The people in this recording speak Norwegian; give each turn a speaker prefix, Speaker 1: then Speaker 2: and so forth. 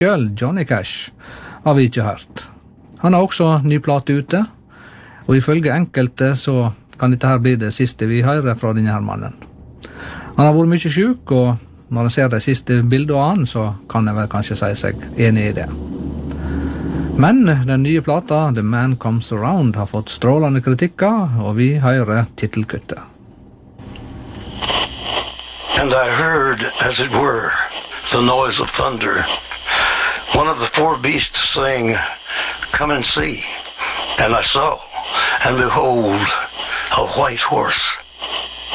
Speaker 1: Selv Johnny Cash har vi ikke hørt. Han har også ny plate ute, og ifølge enkelte så kan dette her bli det siste vi hører fra denne her mannen. Han har vært mye syk, og når en ser de siste bildene av han, så kan en vel kanskje si seg enig i det. Men den nye plata, The Man Comes Around, har fått strålende kritikker, og vi hører titelkuttet.
Speaker 2: And I heard, as it were, the noise of thunder. One of the four beasts saying, "Come and see." And I saw, and behold, a white horse.